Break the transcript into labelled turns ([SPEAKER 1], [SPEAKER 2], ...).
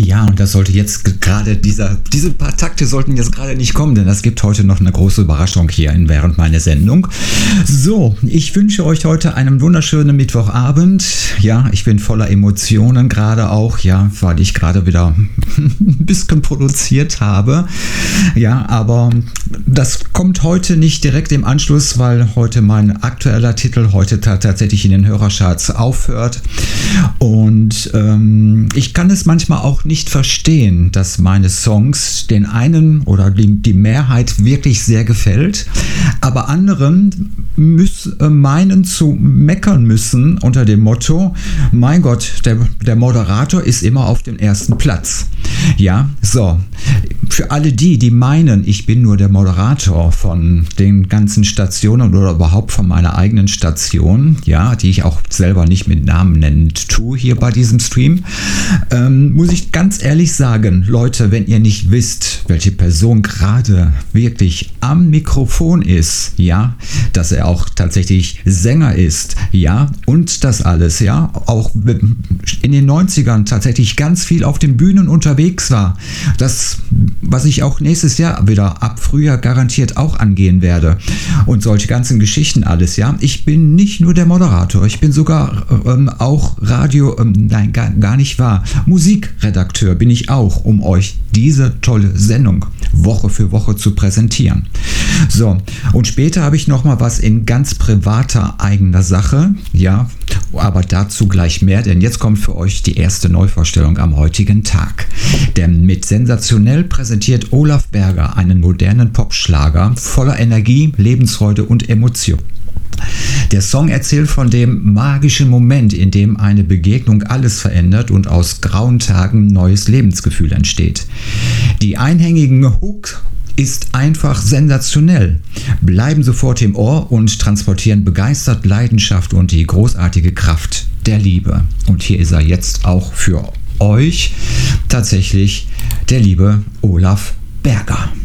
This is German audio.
[SPEAKER 1] Ja, und das sollte jetzt gerade diese paar Takte sollten jetzt gerade nicht kommen, denn es gibt heute noch eine große Überraschung hier während meiner Sendung. So, ich wünsche euch heute einen wunderschönen Mittwochabend. Ja, ich bin voller Emotionen gerade auch, ja, weil ich gerade wieder ein bisschen produziert habe. Ja, aber das kommt heute nicht direkt im Anschluss, weil heute mein aktueller Titel heute tatsächlich in den Hörercharts aufhört. Und ich kann es manchmal auch nicht verstehen, dass meine Songs den einen oder die Mehrheit wirklich sehr gefällt, aber anderen meinen zu meckern müssen unter dem Motto, mein Gott, der Moderator ist immer auf dem ersten Platz. Ja, so, für alle die meinen, ich bin nur der Moderator von den ganzen Stationen oder überhaupt von meiner eigenen Station, ja, die ich auch selber nicht mit Namen nennen tue hier bei diesem Stream, muss ich ganz ehrlich sagen, Leute, wenn ihr nicht wisst, welche Person gerade wirklich am Mikrofon ist, ja, dass er auch tatsächlich Sänger ist, ja, und das alles, ja, auch in den 90ern tatsächlich ganz viel auf den Bühnen unterwegs war, das, was ich auch nächstes Jahr wieder ab Frühjahr garantiert auch angehen werde und solche ganzen Geschichten alles, ja, ich bin nicht nur der Moderator, ich bin sogar auch nein, gar nicht wahr, Musikredakteur bin ich auch, um euch diese tolle Sendung Woche für Woche zu präsentieren. So, und später habe ich nochmal was in ganz privater eigener Sache, ja, aber dazu gleich mehr, denn jetzt kommt für euch die erste Neuvorstellung am heutigen Tag. Denn mit sensationell präsentiert Olaf Berger einen modernen Popschlager voller Energie, Lebensfreude und Emotion. Der Song erzählt von dem magischen Moment, in dem eine Begegnung alles verändert und aus grauen Tagen neues Lebensgefühl entsteht. Die einhängigen Hook ist einfach sensationell, bleiben sofort im Ohr und transportieren begeistert Leidenschaft und die großartige Kraft der Liebe. Und hier ist er jetzt auch für euch tatsächlich der liebe Olaf Berger.